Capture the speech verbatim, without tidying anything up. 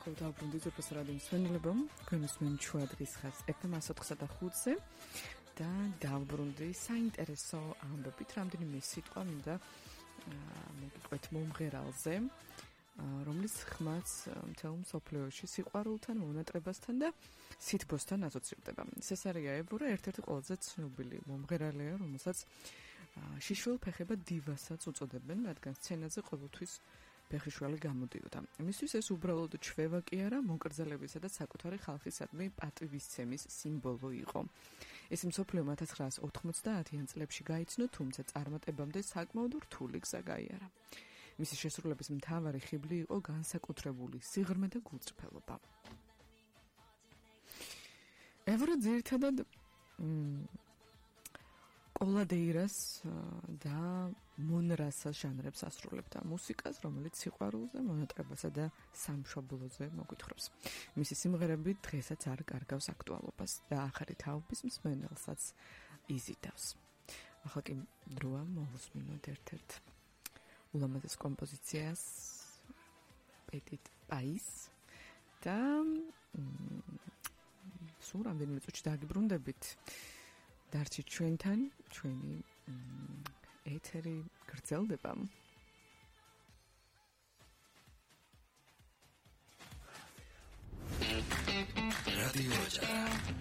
ახლა დავბრუნდით უბრალოდ რადიო მსმენელებო, გვემსმენ ჩვადრის ხაზ ეფ ემ one oh five-ზე და დავბრუნდი საინტერესო ამბებით, რამდენიმე სიტყვა მინდა მოგიყვეთ მომღერალზე, რომლის ხმაც მთელ მსოფლიოში სიყვარულთან, მონატრებასთან და სითბოსთან ასოცირდება. სესარია ებურა ერთ-ერთი ყველაზე ცნობილი მომღერალია, რომელსაც შიშველ ფეხება დივასაც უწოდებენ, რადგან სცენაზე ყოველთვის ფეხიშვალი გამოდიოდა. მისთვის ეს უბრალოდ ჩვევა კი არა, მოკრძალებისა და საკუთარი ხალხისადმი პატივისცემის სიმბოლო იყო. ეს მსოფლიო one thousand nine hundred ninety წლებში გაიცნო, თუმცა წარმატებამდე საკმაოდ რთული გზა გაიარა. მისი შესრულების მთავარი ხიბლი იყო განსაკუთრებული სიღრმე და გულწრფელობა. ევრო ძირითადად კოლადეირას და მონრასას ჟანრებს ასრულებდა მუსიკას, რომელიც სიყვარულზე, მონატრებასა და სამშობლოზე მოგვითხრობს. მისი სიმღერები დღესაც არ კარგავს აქტუალობას და ახალი თაობის მსმენელსაც იზიდავს. ახლა კი დროა მოვუსმინოთ ერთ-ერთ ულამაზეს კომპოზიციას პეტიტ პაის და სულ რამდენიმე წუთში დაგიბრუნდებით. დარჩით ჩვენთან, ჩვენი ეთერი გრძელდება. რადიო ოჯახი